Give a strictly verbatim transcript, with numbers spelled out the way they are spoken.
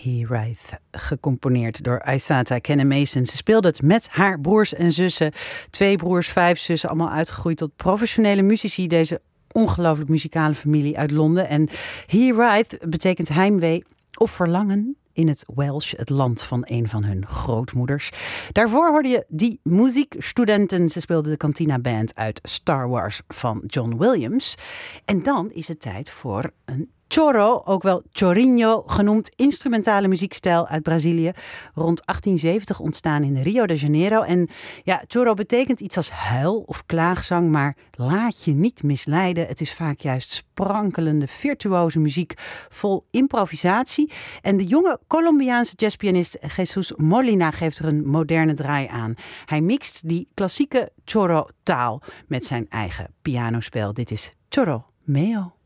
He Wright, gecomponeerd door Aissata Kenna Mason. Ze speelde het met haar broers en zussen. Twee broers, vijf zussen, allemaal uitgegroeid tot professionele muzici. Deze ongelooflijk muzikale familie uit Londen. En He Wright betekent heimwee of verlangen in het Welsh, het land van een van hun grootmoeders. Daarvoor hoorde je die muziekstudenten. Ze speelden de Cantina Band uit Star Wars van John Williams. En dan is het tijd voor een choro, ook wel chorinho genoemd, instrumentale muziekstijl uit Brazilië. Rond achttien zeventig ontstaan in Rio de Janeiro. En ja, choro betekent iets als huil of klaagzang, maar laat je niet misleiden. Het is vaak juist sprankelende, virtuoze muziek vol improvisatie. En de jonge Colombiaanse jazzpianist Jesus Molina geeft er een moderne draai aan. Hij mixt die klassieke choro-taal met zijn eigen pianospel. Dit is Choro Meo.